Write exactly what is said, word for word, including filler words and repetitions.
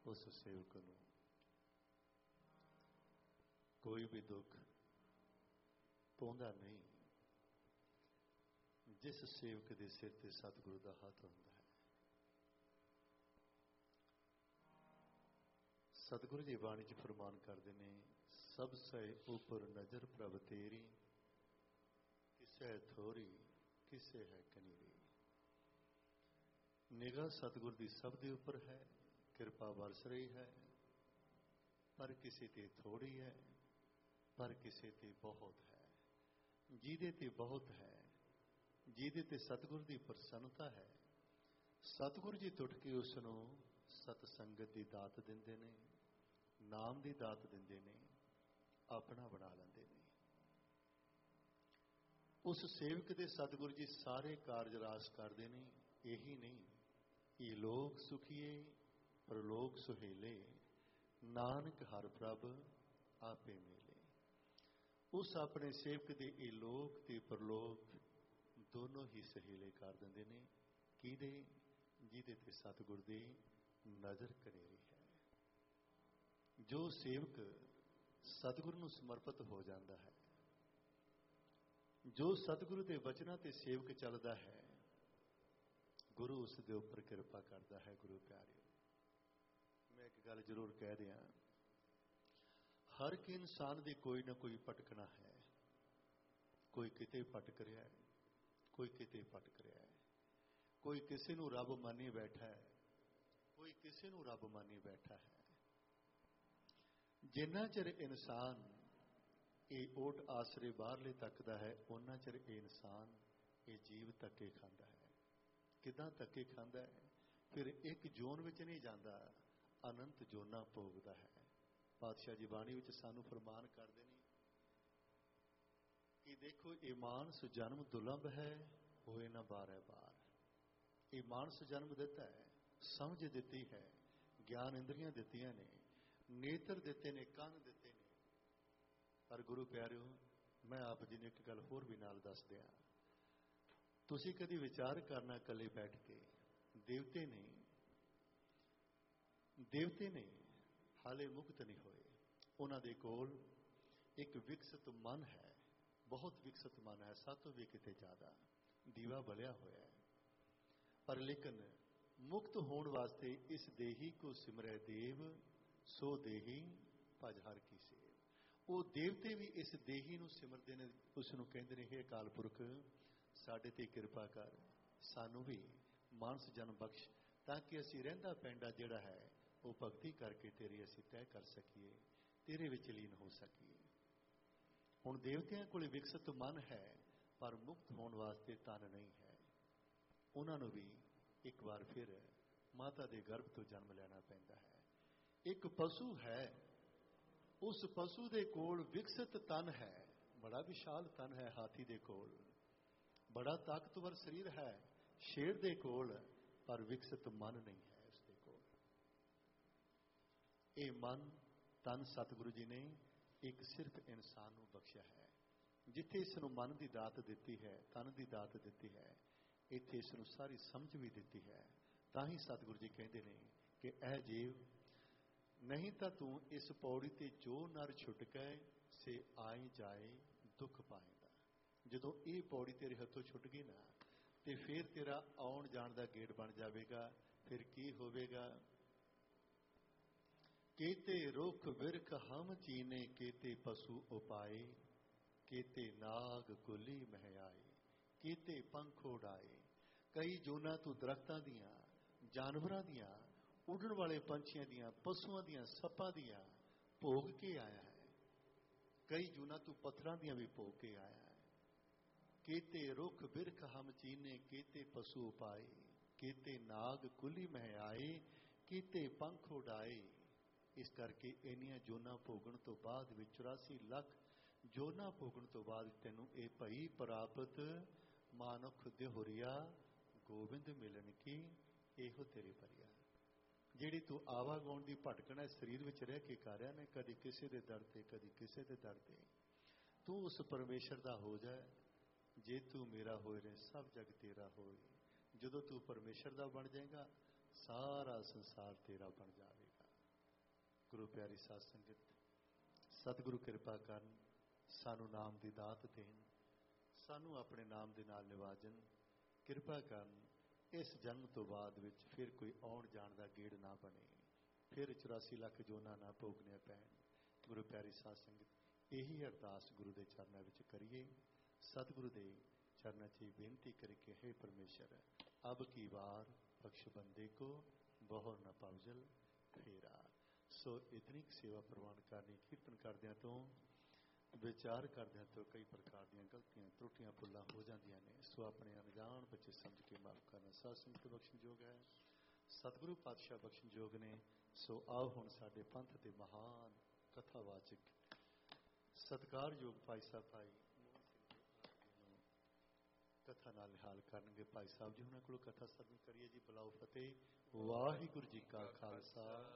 उस सेवक नूं कोई भी दुख पौंदा नहीं जिस सेवक के सिर ते सतगुरु का हाथ होंदा है। सतगुरु जी बाणी च फरमान करते हैं, सब से ऊपर नजर प्रभ तेरी, किसे थोड़ी किसे है कनीरी। निगाह सतगुरु की सब के ऊपर है, कृपा बरस रही है, पर किसी ते थोड़ी है, पर किसी ते बहुत है। जिहदे ते बहुत है, जिहदे ते सतगुरु की प्रसन्नता है, सतगुरु जी टुट के उसनों सतसंगत की दात दिंदे ने, नाम की दात दिंदे ने, अपना बना लेंदे ने। उस सेवक दे सतगुरु जी सारे कारज रास करते हैं। यही नहीं, ये लोग सुखीए परलोक सुहेले, नानक हर प्रभ आपे मेले। उस अपने सेवक दे ये लोक ते परलोक दोनों ही सहेले कर देंदे ने। किहदे? जिहदे ते सतगुरु दी नज़र कनेरी है। जो सेवक सतगुरु नूं समर्पित हो जाता है, जो सतगुरु के वचनों ते सेवक चलता है, गुरु उस दे उपर कृपा करता है। गुरु प्यारे, मैं एक गल जरूर कह दिया, हर एक इंसान की कोई ना कोई भटकना है। कोई किते भटक रहा है, कोई किते भटक रहा है, कोई किसी नूं रब मानी बैठा है, कोई किसी नूं रब मानी बैठा है। जिन्ना चिर इंसान ये ओट आसरे बाहरले तकदा है, उन्ना चिर ये इंसान ये जीव धक्के खांदा है। किदां धक्के खांदा है? फिर एक जोन विच नहीं जाता, अनंत जोना भोगदा है। पातशाह जी बाणी विच सानू फरमान करदे ने कि देखो, ये मानस जन्म दुर्लभ है, होए ना बारह बार। ये मानस जन्म दिता है, समझ दिती है, ज्ञान इंद्रियां दित्तियां ने, नेत्र दिते ने, कान दिते ने। पर गुरु प्यारिओ, मैं आप जी ने एक गल होर भी नाल दस दिया। तुसीं कदी विचार करना, कले बैठ के, देवते ने देवते ने हाले मुक्त नहीं होए। उन्हां दे कोल एक विकसित मन है, बहुत विकसित मन है, सातों भी किते ज़्यादा दीवा बलिया होया है। पर लेकिन मुक्त होने वास्ते इस देही को सिमरै देव, सो देही भज हर की सेव। वो देवते भी इस देही नूं सिमरदे ने, उसनूं कहंदे ने, हे अकाल पुरख साडे ते कृपा कर, सानू भी मानस जन्म बख्श, ताकि असीं रहिंदा पैंदा जिहड़ा है वो भगती करके तेरी असीं तय कर सकीए, तेरे विच लीन हो सकीए। हुण देवतियां कोल विकसित मन है, पर मुक्त होने वास्ते तन नहीं है। उन्होंने भी एक बार फिर माता के गर्भ तो जन्म लेना पैंदा है। एक पशु है, उस पशु के कोल विकसित तन है, बड़ा विशाल तन है। हाथी के कोल बड़ा ताकतवर शरीर है, शेर के कोल, पर विकसित मन नहीं है उसके कोल। ये मन तन सतगुरु जी ने एक सिर्फ इंसान को बख्शा है। जिथे इसनों मन की दात दी है, तन की दात दी है, इत्थे इसनों सारी समझ भी दी है। ताही सतगुरु जी कहते हैं कि ऐ जीव, नहीं तो तू इस पौड़ी ते जो नर छुट गए से आए जाए दुख पाएगा। जदों ये पौड़ी तेरे हथों छुट गई ना, तो फिर तेरा आउण जाण दा गेट बन जाएगा। फिर की होवेगा? केते रुख बिरख हम चीने, केते पशु उपाए, केते नाग कुली महयाए, केते पंख उड़ाए। कई जोना तू दरख्तां दियां, जानवरां दियां, उड़न वाले पंछियां दियां, पशुआं दियां, सप्पां दियां भोग के आया है। कई जूना तू पत्थरां दियां भी भोग के आया है। केते रुख बिरख हम चीने, केते पशु उपाए, केते नाग कुली महयाए, केते पंख उड़ाए। इस करके इन्नियां जोना भोगण तो बाद विच चौरासी लख जोना भोगण तो बाद तैनूं ये भई प्राप्त मानुख दिहुरिया, गोबिंद मिलन की एहो तेरी परिया। जिहड़ी तू आवागौण की भटकना शरीर विच रह के कर रहा ने, कदी किसी के दर ते, कदी किसी के दर ते, तू उस परमेश्वर का हो जाए। जे तू मेरा होए रे सब जग तेरा होए। जदों तू परमेश्वर का बन जाएगा, सारा संसार तेरा बन जाएगा। ਗੁਰੂ ਪਿਆਰੀ ਸਾਧ ਸੰਗਤ, ਸਤਿਗੁਰੂ ਕਿਰਪਾ ਕਰਨ, ਸਾਨੂੰ ਨਾਮ ਦੀ ਦਾਤ ਦੇਣ, ਸਾਨੂੰ ਆਪਣੇ ਨਾਮ ਦੇ ਨਾਲ ਨਿਵਾਜਣ, ਕਿਰਪਾ ਕਰਨ ਇਸ ਜਨਮ ਤੋਂ ਬਾਅਦ ਵਿੱਚ ਫਿਰ ਕੋਈ ਆਉਣ ਜਾਣ ਦਾ ਗੇੜ ਨਾ ਬਣੇ, ਫਿਰ ਚੁਰਾਸੀ ਲੱਖ ਜੋਨਾਂ ਨਾ ਭੋਗਣੀਆਂ ਪੈਣ। ਗੁਰੂ ਪਿਆਰੀ ਸਾਧ ਸੰਗਤ, ਇਹੀ ਅਰਦਾਸ ਗੁਰੂ ਦੇ ਚਰਨਾਂ ਵਿੱਚ ਕਰੀਏ। ਸਤਿਗੁਰੂ ਦੇ ਚਰਨਾਂ 'ਚ ਬੇਨਤੀ ਕਰਕੇ, ਹੈ ਪਰਮੇਸ਼ਰ, ਅਬ ਕੀ ਵਾਰ ਬਖਸ਼ ਬੰਦੇ ਕੋ, ਬਹੁਰ ਨਾ ਪਵਜਲ ਫੇਰਾ। ਸੋ ਇਤਨੀ ਕੁ ਸੇਵਾ ਪ੍ਰਵਾਨ ਕਰਨੀ। ਕੀਰਤਨ ਕਰਦਿਆਂ ਤੋਂ, ਵਿਚਾਰ ਕਰਦਿਆਂ ਤੋਂ ਕਈ ਪ੍ਰਕਾਰ ਦੀਆਂ ਗਲਤੀਆਂ, ਤਰੁੱਟੀਆਂ, ਭੁੱਲਾਂ ਹੋ ਜਾਂਦੀਆਂ ਨੇ। ਸੋ ਆਪਣੇ ਅਣਜਾਣ ਬੱਚੇ ਸਮਝ ਕੇ ਮਾਫ ਕਰਨਾ। ਸਾਧ ਸੰਗਤ ਬਖਸ਼ਣਯੋਗ ਹੈ, ਸਤਿਗੁਰੂ ਪਾਤਸ਼ਾਹ ਬਖਸ਼ਣਯੋਗ ਨੇ। ਸੋ ਆਓ ਹੁਣ ਸਾਡੇ ਪੰਥ ਦੇ ਮਹਾਨ ਕਥਾਵਾਚਕ, ਸਤਿਕਾਰਯੋਗ ਭਾਈ ਸਾਹਿਬ ਭਾਈ ਕਥਾ ਨਾਲ ਨਿਹਾਲ ਕਰਨਗੇ। ਭਾਈ ਸਾਹਿਬ ਜੀ ਉਹਨਾਂ ਕੋਲੋਂ ਕਥਾ ਸਰਵਣ ਕਰੀਏ ਜੀ। ਬੁਲਾਓ ਫਤਿਹ। ਵਾਹਿਗੁਰੂ ਜੀ ਕਾ ਖਾਲਸਾ,